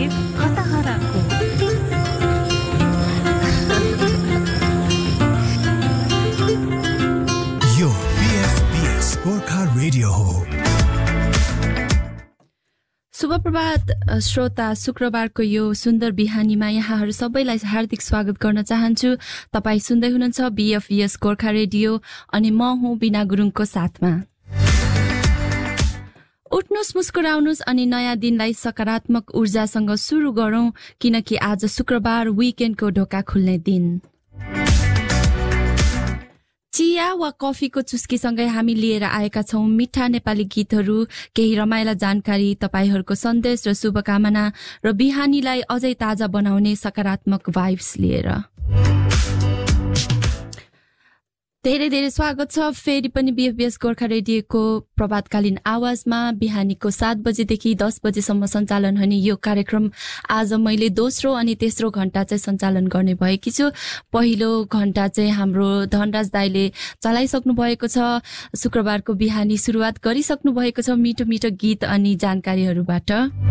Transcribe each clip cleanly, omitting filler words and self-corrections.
गीत हताहराको यो BFBS Gorkha radio हो। शुभ प्रभात श्रोता, शुक्रबारको यो सुन्दर बिहानीमा यहाँहरू सबैलाई हार्दिक स्वागत गर्न चाहन्छु। तपाईँ सुन्दै हुनुहुन्छ BFBS गोर्खा रेडियो अनि म हुँ बिना गुरुङको साथमा। उठ्नुस्, मुस्कुराउनुस् अनि नयाँ दिनलाई सकारात्मक ऊर्जासँग सुरु गरौं, किनकि आज शुक्रबार विकेन्डको ढोका खुल्ने दिन। चिया वा कफीको चुस्कीसँगै हामी लिएर आएका छौं मिठा नेपाली गीतहरू, केही रमाइला जानकारी, तपाईहरूको सन्देश र शुभकामना र बिहानीलाई अझै ताजा बनाउने सकारात्मक भाइब्स लिएर। धेरै धेरै स्वागत छ फेरि पनि BFBS गोर्खा रेडियोको प्रभातकालीन आवाजमा। बिहानीको 7 बजेदेखि 10 बजेसम्म सञ्चालन हुने यो कार्यक्रम आज मैले दोस्रो अनि तेस्रो घण्टा चाहिँ सञ्चालन गर्ने भएकी छु। पहिलो घण्टा चाहिँ हाम्रो धनराज दाइले चलाइसक्नु भएको छ। शुक्रबारको बिहानी सुरुवात गरिसक्नु भएको छ मिठो मिठो गीत अनि जानकारीहरूबाट।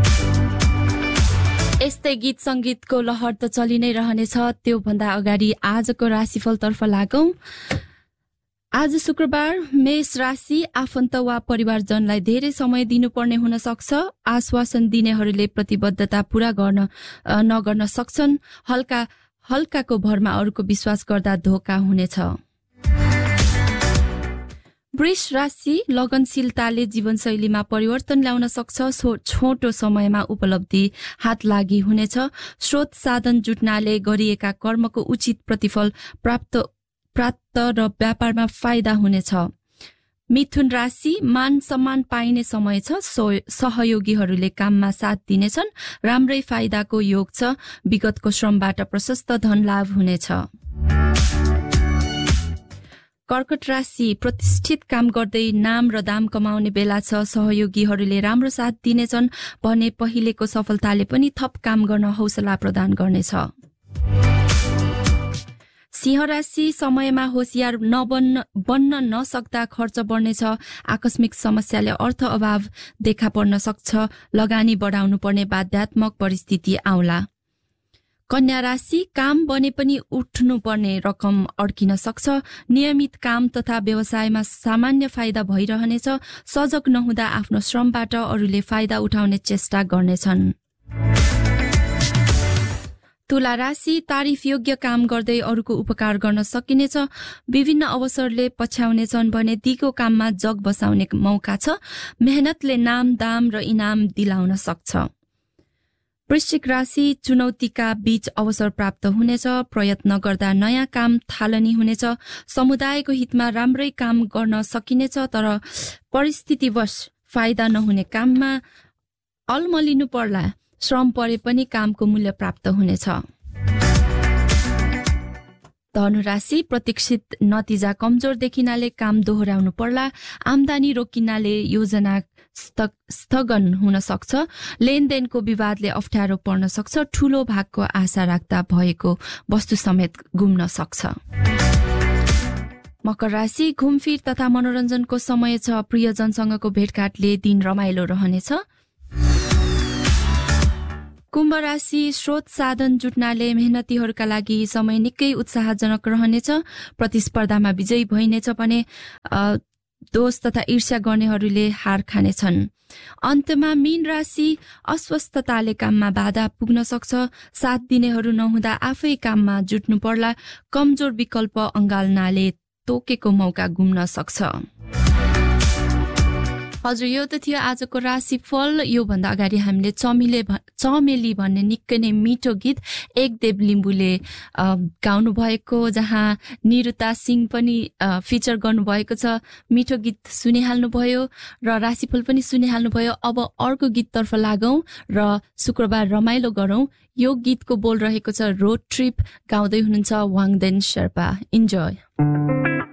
यस्तै गीत संगीतको लहर त चलि नै रहनेछ। त्यो भन्दा अगाडि आजको राशिफलतर्फ लागौं। आज शुक्रबार, मेष राशि आफन्त वा परिवारजनलाई धेरै समय दिनुपर्ने हुन सक्छ। आश्वासन दिनेहरूले प्रतिबद्धता पूरा नगर्न सक्छन्। हल्काको भरमा अरूको विश्वास गर्दा धोका हुनेछ। वृष राशि लगनशीलताले जीवनशैलीमा परिवर्तन ल्याउन सक्छ। छोटो समयमा उपलब्धि हात लागि हुनेछ। स्रोत साधन जुट्नाले गरिएका कर्मको उचित प्रतिफल प्राप्त र व्यापारमा फाइदा हुनेछ। मिथुन राशि मान सम्मान पाइने समय छ। सहयोगीहरूले काममा साथ दिनेछन्। राम्रै फाइदाको योग छ। विगतको श्रमबाट प्रशस्त धन लाभ हुनेछ। कर्कट राशि प्रतिष्ठित काम गर्दै नाम र दाम कमाउने बेला छ। सहयोगीहरूले राम्रो साथ दिनेछन् भने पहिलेको सफलताले पनि थप काम गर्न हौसला प्रदान गर्नेछ। सिंह राशि समयमा होशियार बन्न नसक्दा खर्च बढ्नेछ। आकस्मिक समस्याले अर्थ अभाव देखा पर्न सक्छ। लगानी बढाउनु पर्ने बाध्यात्मक परिस्थिति आउला। कन्या राशि काम बने पनि उठ्नु पर्ने रकम अड्किन सक्छ। नियमित काम तथा व्यवसायमा सामान्य फाइदा भइरहनेछ। सजग नहुँदा आफ्नो श्रमबाट अरूले फाइदा उठाउने चेष्टा गर्नेछन्। तुला राशि तारिफ योग्य काम गर्दै अरूको उपकार गर्न सकिनेछ। विभिन्न अवसरले पछ्याउनेछन् भने दिगो काममा जग बसाउने मौका छ। मेहनतले नाम दाम र इनाम दिलाउन सक्छ। वृश्चिक राशि चुनौतीका बीच अवसर प्राप्त हुनेछ। प्रयत्न गर्दा नयाँ काम थालनी हुनेछ। समुदायको हितमा राम्रै काम गर्न सकिनेछ, तर परिस्थितिवश फाइदा नहुने काममा अलमलिनु पर्ला। श्रम परे पनि कामको मूल्य प्राप्त हुनेछ। धनुराशि प्रतीक्षित नतिजा कमजोर देखिनाले काम दोहोऱ्याउनु पर्ला। आम्दानी रोकिनाले योजना स्थगन हुन सक्छ। लेनदेनको विवादले अप्ठ्यारो पर्न सक्छ। ठूलो भागको आशा राख्दा भएको वस्तु समेत गुम्न सक्छ। मकर राशि घुमफिर तथा मनोरञ्जनको समय छ। प्रियजनसँगको भेटघाटले दिन रमाइलो रहनेछ। कुम्भ राशि स्रोत साधन जुट्नाले मेहनतीहरूका लागि समय निकै उत्साहजनक रहनेछ। प्रतिस्पर्धामा विजयी भइनेछ भने दोष तथा ईर्ष्या गर्नेहरूले हार खानेछन्। अन्तमा मीन राशि अस्वस्थताले काममा बाधा पुग्न सक्छ। साथ दिनेहरू नहुँदा आफै काममा जुट्नु पर्ला। कमजोर विकल्प अँगाल्नाले तोकेको मौका गुम्न सक्छ। हजुर, यो त थियो आजको राशिफल। यो भन्दा अगाडि हामीले चमेली भन्ने निकै नै मिठो गीत एकदेव लिम्बुले गाउनु भएको, जहाँ निरुता सिंह पनि फिचर गर्नुभएको छ। मिठो गीत सुनिहाल्नु भयो र राशिफल पनि सुनिहाल्नु भयो। अब अर्को गीततर्फ लागौं र शुक्रबार रमाइलो गरौं। यो गीतको बोल रहेको छ रोड ट्रिप। गाउँदै हुनुहुन्छ वाङदेन शेर्पा। इन्जोय।